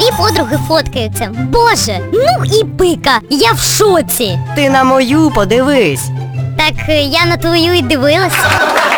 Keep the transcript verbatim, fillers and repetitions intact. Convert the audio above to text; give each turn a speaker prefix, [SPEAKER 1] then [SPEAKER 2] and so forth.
[SPEAKER 1] Всі подруги фоткаються. Боже, ну і пика, я в шоці.
[SPEAKER 2] Ти на мою подивись.
[SPEAKER 1] Так е, я на твою і дивилась.